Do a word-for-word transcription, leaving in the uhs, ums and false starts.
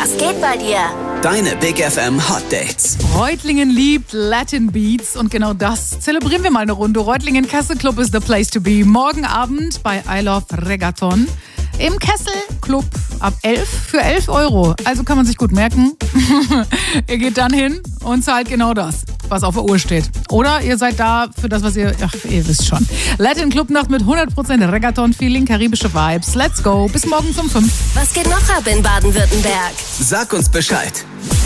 Was geht bei dir? Deine Big F M Hot Dates. Reutlingen liebt Latin Beats und genau das zelebrieren wir mal eine Runde. Reutlingen Kessel Club is the place to be. Morgen Abend bei I Love Reggaeton im Kessel Club ab elf für elf Euro. Also kann man sich gut merken. Ihr geht dann hin und zahlt genau das, was auf der Uhr steht. Oder ihr seid da für das, was ihr... Ach, ihr wisst schon. Latin Clubnacht mit hundert Prozent Reggaeton-Feeling, karibische Vibes. Let's go. Bis morgen um fünf. Was geht noch ab in Baden-Württemberg? Sag uns Bescheid.